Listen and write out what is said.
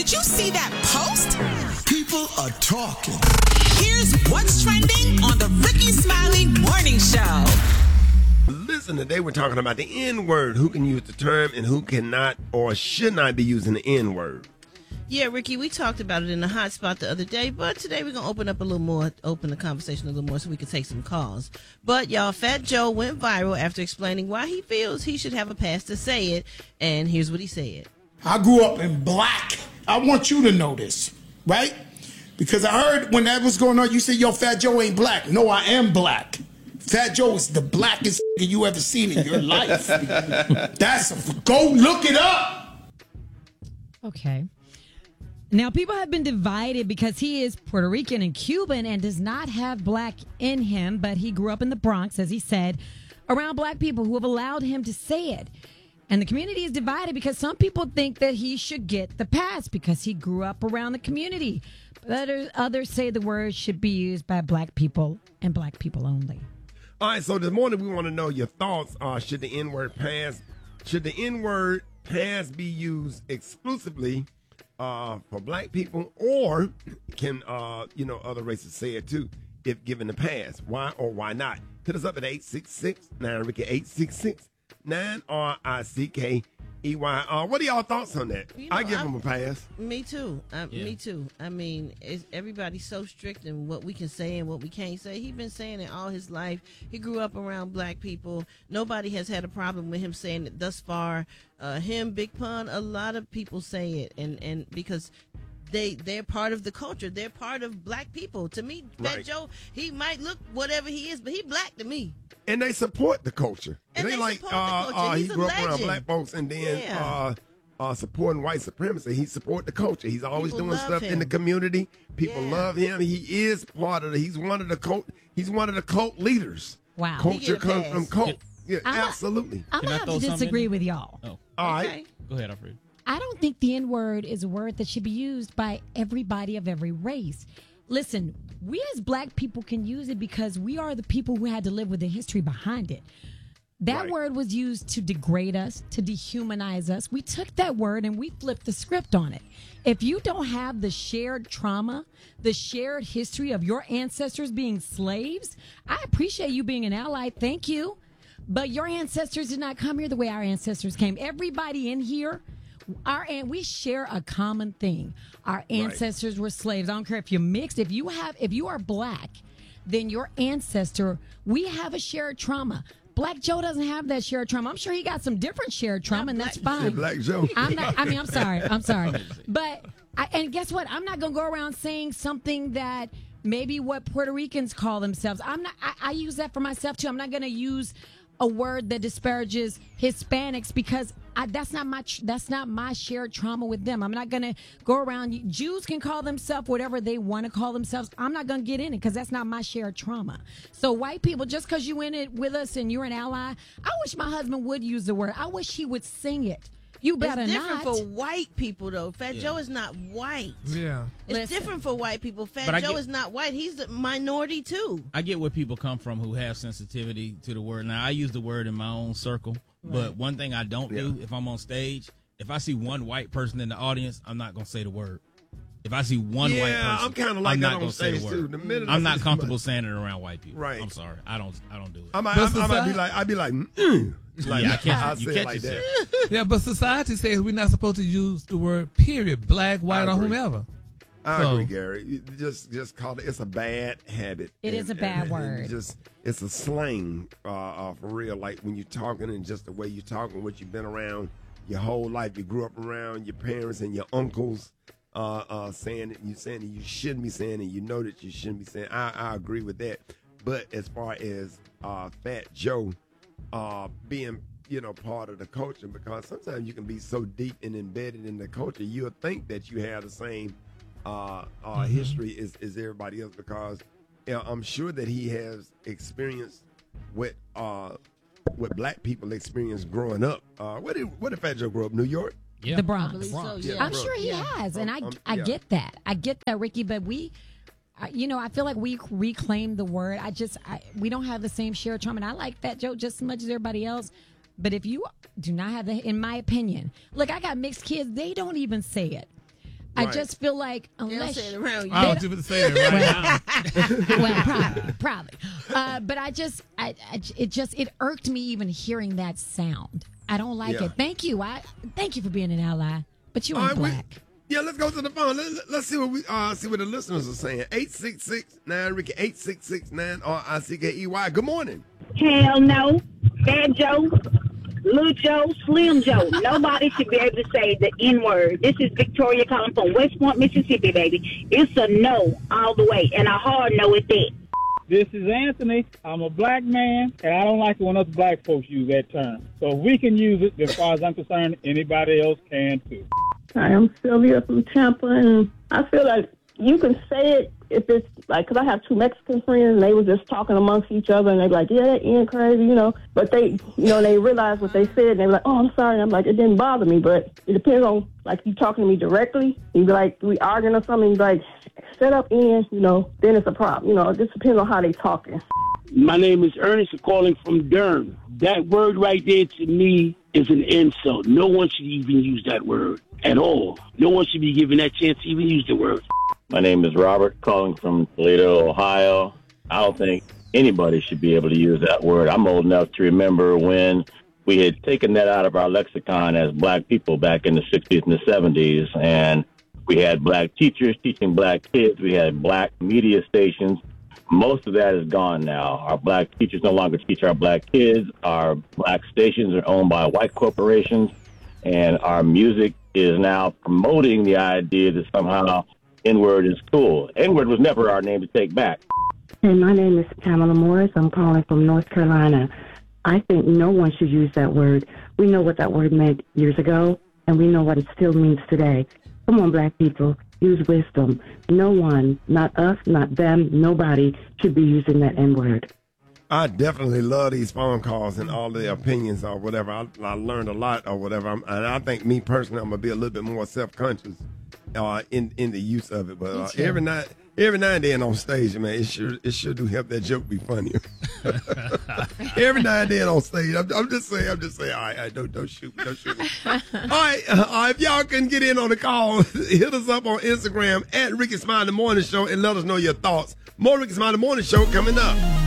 Did you see that post? People are talking. Here's what's trending on the Ricky Smiley Morning Show. Listen, today we're talking about the N-word. Who can use the term and who cannot or should not be using the N-word. Yeah, Ricky, we talked about it in the hot spot the other day, but today we're going to open the conversation a little more so we can take some calls. But, y'all, Fat Joe went viral after explaining why he feels he should have a pass to say it, and here's what he said. I grew up in black. I want you to know this, right? Because I heard when that was going on, you said, yo, Fat Joe ain't black. No, I am black. Fat Joe is the blackest you ever seen in your life. Go look it up. Okay. Now, people have been divided because he is Puerto Rican and Cuban and does not have black in him, but he grew up in the Bronx, as he said, around black people who have allowed him to say it. And the community is divided because some people think that he should get the pass because he grew up around the community. But others say the word should be used by black people and black people only. All right, so this morning we want to know your thoughts. Should the N-word pass? Should the N-word pass be used exclusively for black people, or can other races say it too if given the pass? Why or why not? Hit us up at 866-9-RICKY, 866-9-RICKEY. What are y'all thoughts on that? I give them a pass. Me too. Me too. I mean, everybody's so strict in what we can say and what we can't say. He's been saying it all his life. He grew up around black people. Nobody has had a problem with him saying it thus far. Him, Big Pun, a lot of people say it, and because they're part of the culture. They're part of black people. To me, Fat Joe, he might look whatever he is, but he black to me. And they support the culture. And they like, support the culture. he He's grew a up around legend. black folks and then supporting white supremacy. He support the culture. He's always People doing love stuff him. in the community. People love him. He is part of he's one of the cult leaders. Wow. Culture comes from cult. Yeah, I'm absolutely. I'm going to have to disagree with y'all. Oh. All right. Okay. Go ahead, Alfred. I don't think the N-word is a word that should be used by everybody of every race. Listen, we as black people can use it because we are the people who had to live with the history behind it. That word was used to degrade us, to dehumanize us. We took that word and we flipped the script on it. If you don't have the shared trauma, the shared history of your ancestors being slaves, I appreciate you being an ally. Thank you. But your ancestors did not come here the way our ancestors came. Everybody in here, we share a common thing. Our ancestors were slaves. I don't care if you're mixed. If you are black, then your ancestor, we have a shared trauma. Black Joe doesn't have that shared trauma. I'm sure he got some different shared trauma, and that's fine. Black Joe. I'm sorry. But, and guess what? I'm not going to go around saying something that maybe what Puerto Ricans call themselves. I use that for myself, too. I'm not going to use a word that disparages Hispanics because that's not my shared trauma with them. I'm not going to go around. Jews can call themselves whatever they want to call themselves. I'm not going to get in it because that's not my shared trauma. So white people, just because you in it with us and you're an ally, I wish my husband would use the word. I wish he would sing it. You better it's not. different for white people, though. Fat Joe is not white. Yeah. It's different for white people. Fat Joe is not white. He's a minority, too. I get where people come from who have sensitivity to the word. Now, I use the word in my own circle, but one thing I don't do if I'm on stage, if I see one white person in the audience, I'm not going to say the word. If I see one white person, I'm kind of like I'm that not on going to say stage the word. too. The minute I'm I not see comfortable somebody- saying it around white people. Right. I'm sorry. I don't do it. I might be like, like Yeah, I catch- I you say catch it like yourself. that. Yeah, but society says we're not supposed to use the word period, black, white, or agree. whomever. I agree, Gary. You just call it. It's a bad habit. It is a bad word. It's a slang for real. Like when you're talking and just the way you're talking, what you've been around your whole life. You grew up around your parents and your uncles saying it. You saying it. You shouldn't be saying it. You know that you shouldn't be saying. I agree with that. But as far as Fat Joe being part of the culture, because sometimes you can be so deep and embedded in the culture, you'll think that you have the same history as everybody else, because I'm sure that he has experienced what black people experienced growing up. What did Fat Joe grow up? New York? Yeah. The Bronx. So, I'm sure he has, and I get that. I get that, Ricky. But I feel like we reclaim the word. We don't have the same shared trauma, and I like Fat Joe just as much as everybody else. But if you do not have in my opinion, look, I got mixed kids. They don't even say it. I just feel like They don't unless say it around you. I don't even say it right now. well, probably. But it irked me even hearing that sound. I don't like it. Thank you. Thank you for being an ally, but you ain't black. Let's go to the phone. Let's see what the listeners are saying. 866-9-RICKY, 866-9-RICKEY. Good morning. Hell no. Fat Joe, Little Joe, Slim Joe. Nobody should be able to say the N-word. This is Victoria calling from West Point, Mississippi, baby. It's a no all the way, and a hard no at that. This is Anthony. I'm a black man, and I don't like it when other black folks use that term. So if we can use it, as far as I'm concerned, anybody else can too. Hi, I'm Sylvia from Tampa, and I feel like you can say it if it's like, because I have two Mexican friends, and they were just talking amongst each other, and they're like, yeah, that N crazy, But they, they realize what they said, and they're like, oh, I'm sorry. And I'm like, it didn't bother me, but it depends on, like, you talking to me directly. You be like, we arguing or something, you be like, set up N, then it's a problem. It just depends on how they talking. My name is Ernest. I'm calling from Durham. That word right there to me is an insult. No one should even use that word at all. No one should be given that chance to even use the word. My name is Robert, calling from Toledo, Ohio. I don't think anybody should be able to use that word. I'm old enough to remember when we had taken that out of our lexicon as black people back in the 60s and the 70s, and we had black teachers teaching black kids. We had black media stations. Most of that is gone now. Our black teachers no longer teach our black kids. Our black stations are owned by white corporations, and our music is now promoting the idea that somehow N-word is cool. N-word was never our name to take back. Hey, my name is Pamela Morris. I'm calling from North Carolina. I think no one should use that word. We know what that word meant years ago, and we know what it still means today. Come on, black people, use wisdom. No one, not us, not them, nobody should be using that N-word. I definitely love these phone calls and all the opinions or whatever. I learned a lot or whatever. And I think me personally, I'm going to be a little bit more self-conscious in the use of it. But every now and then on stage, man, it sure do help that joke be funnier. Every now and then on stage, I'm just saying. All right, don't shoot me. All right, if y'all can get in on the call, hit us up on Instagram at Ricky Smiley Morning Show and let us know your thoughts. More Ricky Smiley Morning Show coming up.